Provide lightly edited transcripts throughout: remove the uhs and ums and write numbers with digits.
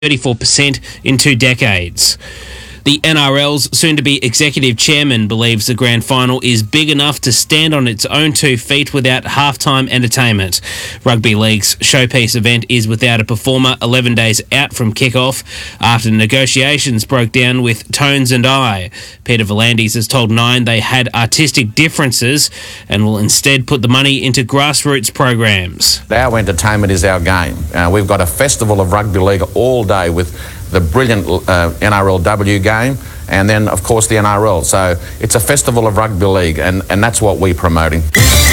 34% in 2 decades. The NRL's soon-to-be executive chairman believes the grand final is big enough to stand on its own 2 feet without halftime entertainment. Rugby League's showpiece event is without a performer 11 days out from kick-off after negotiations broke down with Tones and I. Peter V'landys has told Nine they had artistic differences and will instead put the money into grassroots programs. Our entertainment is our game. We've got a festival of rugby league all day with the brilliant NRLW game, and then, of course, the NRL. So it's a festival of rugby league, and that's what we're promoting.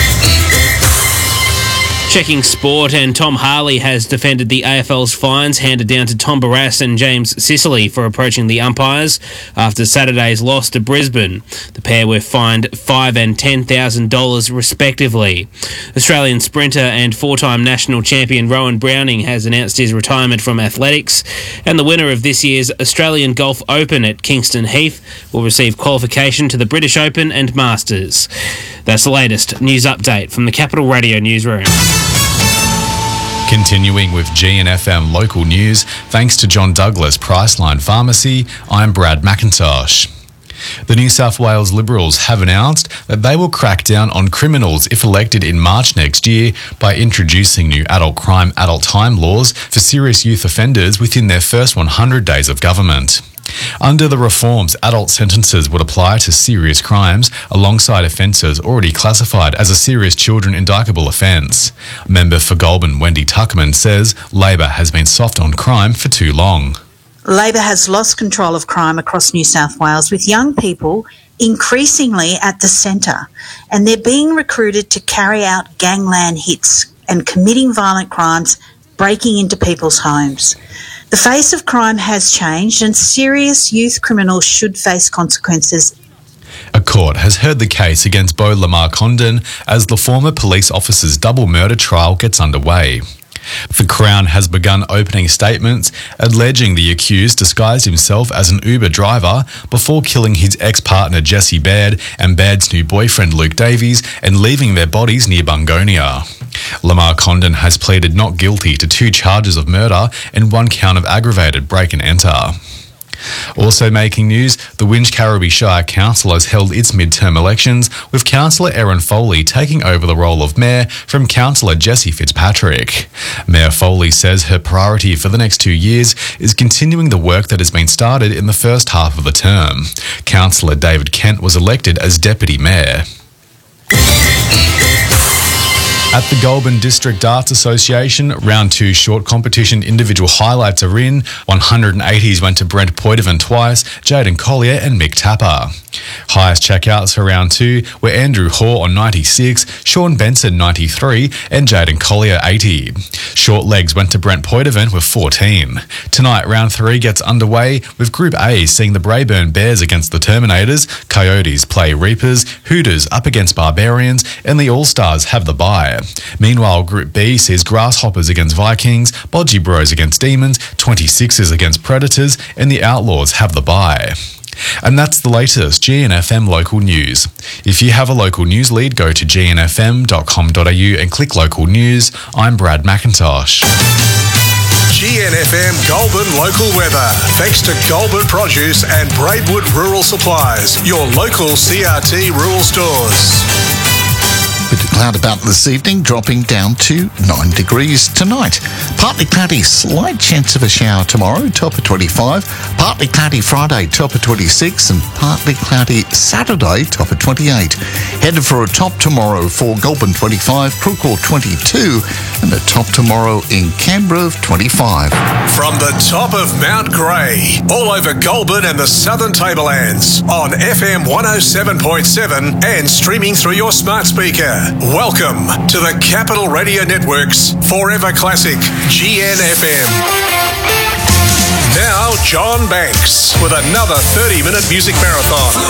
Checking sport, and Tom Harley has defended the AFL's fines handed down to Tom Barrass and James Sicily for approaching the umpires after Saturday's loss to Brisbane. The pair were fined $5,000 and $10,000 respectively. Australian sprinter and 4-time national champion Rowan Browning has announced his retirement from athletics, and the winner of this year's Australian Golf Open at Kingston Heath will receive qualification to the British Open and Masters. That's the latest news update from the Capital Radio newsroom. Continuing with GNFM local news, thanks to John Douglas Priceline Pharmacy, I'm Brad McIntosh. The New South Wales Liberals have announced that they will crack down on criminals if elected in March next year by introducing new adult crime, adult time laws for serious youth offenders within their first 100 days of government. Under the reforms, adult sentences would apply to serious crimes alongside offences already classified as a serious children indictable offence. Member for Goulburn, Wendy Tuckman, says Labor has been soft on crime for too long. Labor has lost control of crime across New South Wales, with young people increasingly at the centre, and they're being recruited to carry out gangland hits and committing violent crimes, breaking into people's homes. The face of crime has changed, and serious youth criminals should face consequences. A court has heard the case against Beau Lamar Condon as the former police officer's double murder trial gets underway. The Crown has begun opening statements alleging the accused disguised himself as an Uber driver before killing his ex-partner Jesse Baird and Baird's new boyfriend Luke Davies and leaving their bodies near Bungonia. Lamar Condon has pleaded not guilty to 2 charges of murder and 1 count of aggravated break and enter. Also making news, the Winch-Carriby Shire Council has held its midterm elections, with Councillor Erin Foley taking over the role of Mayor from Councillor Jessie Fitzpatrick. Mayor Foley says her priority for the next 2 years is continuing the work that has been started in the first half of the term. Councillor David Kent was elected as Deputy Mayor. At the Goulburn District Darts Association, Round 2 short competition individual highlights are in. 180s went to Brent Poitevin twice, Jaden Collier and Mick Tapper. Highest checkouts for Round 2 were Andrew Hoare on 96, Sean Benson 93 and Jaden Collier 80. Short legs went to Brent Poitevin with 14. Tonight, Round 3 gets underway with Group A seeing the Braeburn Bears against the Terminators, Coyotes play Reapers, Hooters up against Barbarians and the All-Stars have the bye. Meanwhile, Group B sees Grasshoppers against Vikings, Bodgy Bros against Demons, 26ers against Predators, and the Outlaws have the bye. And that's the latest GNFM local news. If you have a local news lead, go to gnfm.com.au and click local news. I'm Brad McIntosh. GNFM Goulburn local weather. Thanks to Goulburn Produce and Braidwood Rural Supplies, your local CRT rural stores. Bit of cloud about this evening, dropping down to 9 degrees tonight. Partly cloudy, slight chance of a shower tomorrow, top of 25. Partly cloudy Friday, top of 26. And partly cloudy Saturday, top of 28. Headed for a top tomorrow for Goulburn 25, Crookhorn 22. And a top tomorrow in Canberra of 25. From the top of Mount Grey, all over Goulburn and the Southern Tablelands, on FM 107.7 and streaming through your smart speaker. Welcome to the Capital Radio Network's Forever Classic GNFM. Now, John Banks with another 30-minute music marathon.